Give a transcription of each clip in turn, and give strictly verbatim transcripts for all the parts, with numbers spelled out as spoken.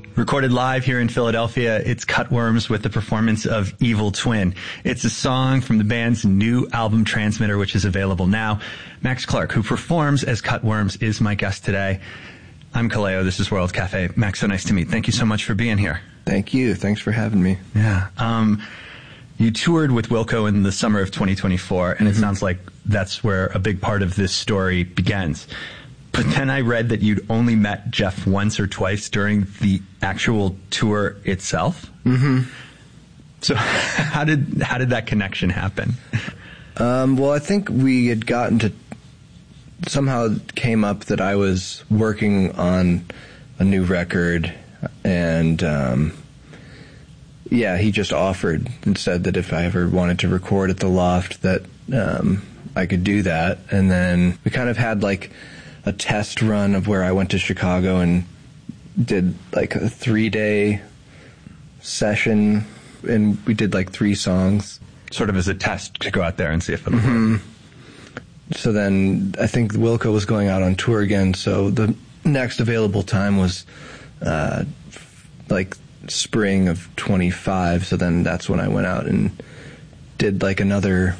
Recorded live here in Philadelphia, it's Cutworms with the performance of Evil Twin. It's a song from the band's new album Transmitter, which is available now. Max Clark, who performs as Cutworms, is my guest today. I'm Kaleo. This is World Cafe. Max, so nice to meet. Thank you so much for being here. Thank you. Thanks for having me. Yeah. Um, you toured with Wilco in the summer of twenty twenty-four, and mm-hmm. it sounds like that's where a big part of this story begins. But then I read that you'd only met Jeff once or twice during the actual tour itself. Mm-hmm. So how did how did that connection happen? Um, well, I think we had gotten to somehow it came up that I was working on a new record, and um, yeah, he just offered and said that if I ever wanted to record at the Loft, that um, I could do that. And then we kind of had like a test run of where I went to Chicago and did like a three-day session, and we did like three songs. Sort of as a test to go out there and see if it'll mm-hmm. work. So then I think Wilco was going out on tour again, so the next available time was uh, like spring of twenty-five, so then that's when I went out and did like another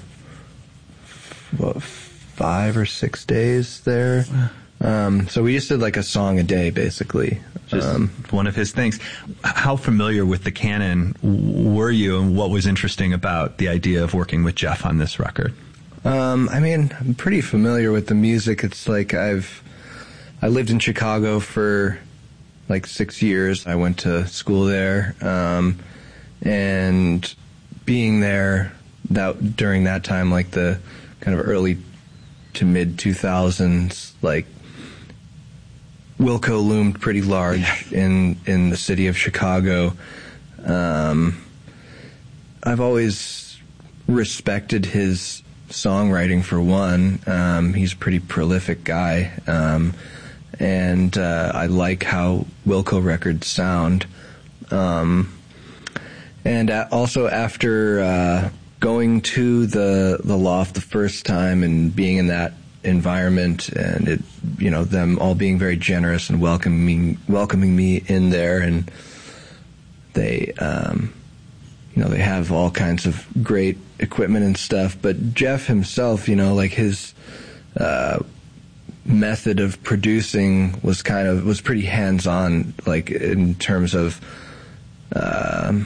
what, five or six days there. Um, so we just did like a song a day, basically. Just um, one of his things. How familiar with the canon were you, and what was interesting about the idea of working with Jeff on this record? Um, I mean, I'm pretty familiar with the music. It's like I've, I lived in Chicago for like six years. I went to school there, um, and being there that during that time, like the kind of early to mid two thousands, like Wilco loomed pretty large in, in the city of Chicago. Um, I've always respected his songwriting, for one. Um, he's a pretty prolific guy, um, and uh, I like how Wilco records sound. Um, and also after uh, going to the the Loft the first time and being in that environment, and it, you know, them all being very generous and welcoming welcoming me in there, and they, um, you know, they have all kinds of great equipment and stuff. But Jeff himself, you know, like his uh, method of producing was kind of was pretty hands-on, like in terms of. Um,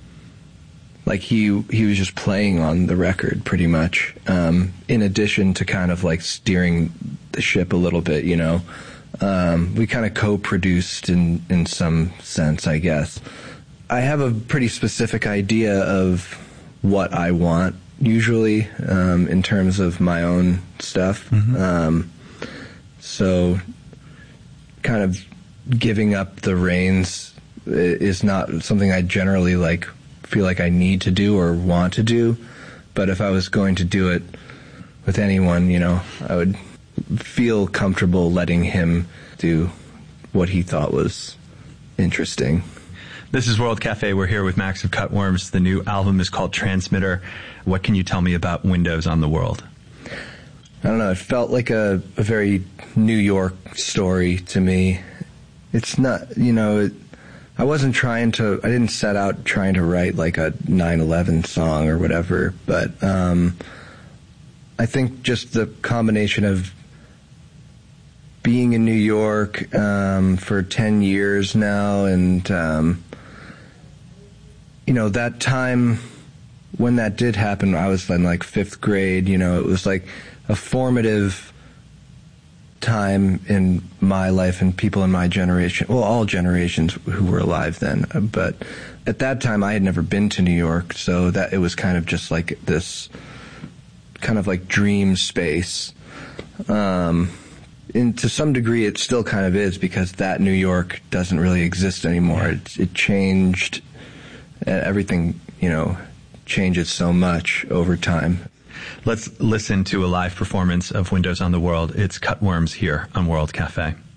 Like he he was just playing on the record pretty much, um, in addition to kind of like steering the ship a little bit, you know. Um, we kind of co-produced in, in some sense, I guess. I have a pretty specific idea of what I want, usually, um, in terms of my own stuff. Mm-hmm. Um, so kind of giving up the reins is not something I generally like feel like I need to do or want to do, but if I was going to do it with anyone, you know, I would feel comfortable letting him do what he thought was interesting. This is World Cafe. We're here with Max of Cutworms. The new album is called Transmitter. What can you tell me about Windows on the World? I don't know. It felt like a, a very New York story to me. It's not, you know, it, I wasn't trying to, I didn't set out trying to write like a nine eleven song or whatever, but um, I think just the combination of being in New York um, for ten years now, and, um, you know, that time when that did happen, I was in like fifth grade, you know, it was like a formative time in my life and people in my generation, well, all generations who were alive then, but at that time I had never been to New York, so that it was kind of just like this kind of like dream space. Um, and to some degree it still kind of is, because that New York doesn't really exist anymore. Yeah. It, it changed, and everything, you know, changes so much over time. Let's listen to a live performance of Windows on the World. It's Cutworms here on World Cafe.